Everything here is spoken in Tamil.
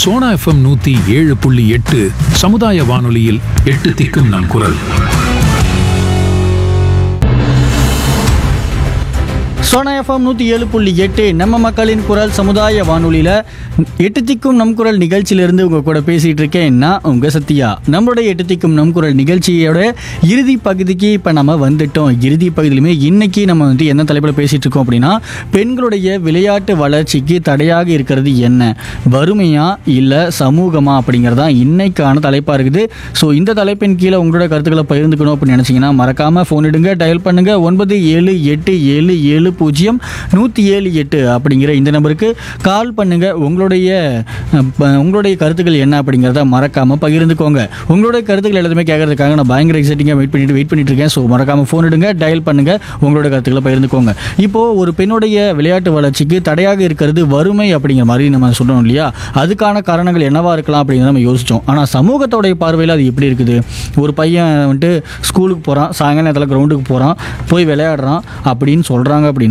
சோனா எஃப்எம் 107.8 சமுதாய வானொலியில் எட்டு திக்கும் நம் குரல். சோனா எஃப்எம் 107.8 நம்ம மக்களின் குரல் சமுதாய வானொலியில் எட்டு திக்கும் நம் குரல் நிகழ்ச்சியிலிருந்து உங்கள் கூட பேசிகிட்டு இருக்கேன் நான் உங்கள் சத்யா. நம்மளுடைய எட்டு திக்கும் நம் குரல் நிகழ்ச்சியோட இறுதி பகுதிக்கு இப்போ நம்ம வந்துட்டோம். இறுதி பகுதியிலுமே இன்னைக்கு நம்ம என்ன தலைப்பில் பேசிகிட்டு இருக்கோம் அப்படின்னா, பெண்களுடைய விளையாட்டு வளர்ச்சிக்கு தடையாக இருக்கிறது என்ன, வறுமையா இல்லை சமூகமா அப்படிங்கிறதான் இன்னைக்கான தலைப்பாக இருக்குது. ஸோ இந்த தலைப்பின் கீழே உங்களோட கருத்துக்களை பகிர்ந்துக்கணும் அப்படின்னு நினச்சிங்கன்னா மறக்காமல் ஃபோன் எடுங்க, டயல் பண்ணுங்கள் 9787700178 அப்படிங்கிற இந்த நம்பருக்கு கால் பண்ணுங்க. உங்களுடைய கருத்துக்கள் என்ன அப்படிங்கிறத மறக்காம பகிர்ந்துக்கோங்க. உங்களுடைய கருத்துக்கள் எல்லாத்தையுமே கேட்கறதுக்காக நான் பயங்கர எக்ஸைட்டிங்காக வெயிட் பண்ணிட்டு இருக்கேன். ஸோ மறக்காம ஃபோன் எடுங்க, டயல் பண்ணுங்க, உங்களோட கருத்துக்களை பகிர்ந்துக்கோங்க. இப்போ ஒரு பெண்ணுடைய விளையாட்டு வளர்ச்சிக்கு தடையாக இருக்கிறது வறுமை அப்படிங்கிற மாதிரி நம்ம சொல்றோம் இல்லையா? அதுக்கான காரணங்கள் என்னவா இருக்கலாம் அப்படிங்கிறத நம்ம யோசிச்சோம். ஆனால் சமூகத்தோடைய பார்வையில் அது எப்படி இருக்குது? ஒரு பையன் வந்துட்டு ஸ்கூலுக்கு போகிறான், சாயங்காலம் நேரத்தில் கிரவுண்டுக்கு போகிறான், போய் விளையாடுறான் அப்படின்னு சொல்கிறாங்க அப்படின்னா